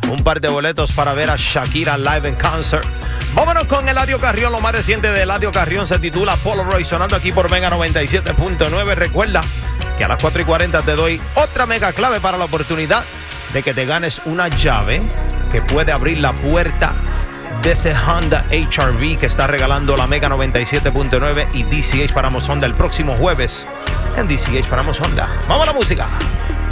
un par de boletos para ver a Shakira live en concert. Vámonos con Eladio Carrión. Lo más reciente de Eladio Carrión se titula Polaroid, sonando aquí por Mega 97.9. Recuerda que a las 4:40 te doy otra mega clave para la oportunidad de que te ganes una llave que puede abrir la puerta de ese Honda HR-V que está regalando la Mega 97.9 y DCH Paramos Honda el próximo jueves en DCH Paramos Honda. ¡Vamos a la música!